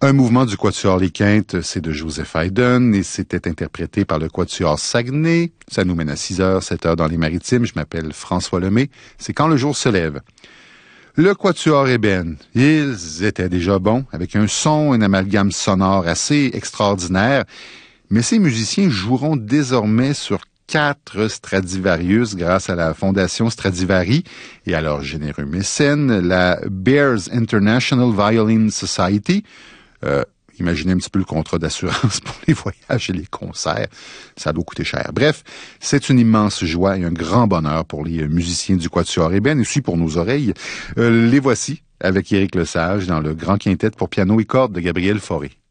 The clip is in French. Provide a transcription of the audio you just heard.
Un mouvement du Quatuor Les Quintes, c'est de Joseph Haydn et c'était interprété par le Quatuor Saguenay. Ça nous mène à 6h, 7h dans les Maritimes. Je m'appelle François Lemay. C'est Quand le jour se lève. Le Quatuor Ébène, ils étaient déjà bons, avec un son, un amalgame sonore assez extraordinaire. Mais ces musiciens joueront désormais sur 4 Stradivarius grâce à la Fondation Stradivari et à leur généreux mécène, la Bears International Violin Society. Imaginez un petit peu le contrat d'assurance pour les voyages et les concerts. Ça doit coûter cher. Bref, c'est une immense joie et un grand bonheur pour les musiciens du Quatuor Ébène et aussi pour nos oreilles. Les voici avec Éric Lesage dans le Grand Quintet pour piano et cordes de Gabriel Fauré.